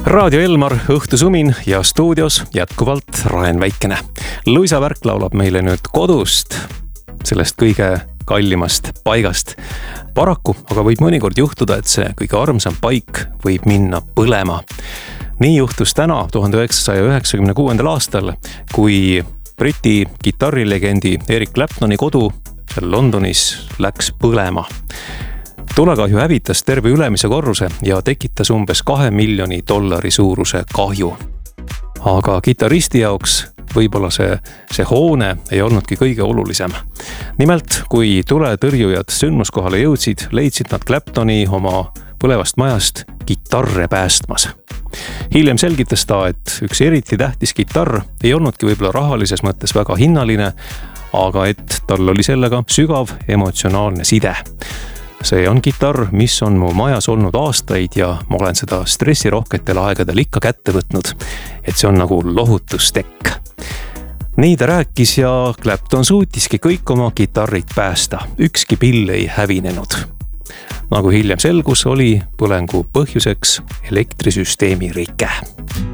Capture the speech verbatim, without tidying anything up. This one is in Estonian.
Raadio Elmar, õhtusumin ja stuudios jätkuvalt Raen Väikene. Luisa Värk laulab meile nüüd kodust, sellest kõige kallimast paigast. Paraku aga võib mõnikord juhtuda, et see kõige armsam paik võib minna põlema. Nii juhtus täna tuhande üheksasaja üheksakümne kuuendal aastal, kui Briti kitarrilegendi Eric Claptoni kodu seal Londonis läks põlema. Tulekahju hävitas terve ülemise korruse ja tekitas umbes kahe miljoni dollari suuruse kahju. Aga kitarristi jaoks võib-olla see, see hoone ei olnudki kõige olulisem. Nimelt, kui tuletõrjujad sündmuskohale jõudsid, leidsid nad Claptoni oma põlevast majast kitarre päästmas. Hiljem selgitas ta, et üks eriti tähtis kitarr ei olnudki võib-olla rahalises mõttes väga hinnaline, aga et tal oli sellega sügav emotsionaalne side. See on kitarr, mis on mu majas olnud aastaid ja ma olen seda stressirohketel aegadel ikka kätte võtnud, et see on nagu lohutustekk. Nii ta rääkis ja Clapton suutiski kõik oma kitarrid päästa, ükski pill ei hävinenud. Nagu hiljem selgus, oli põlengu põhjuseks elektrisüsteemi rike.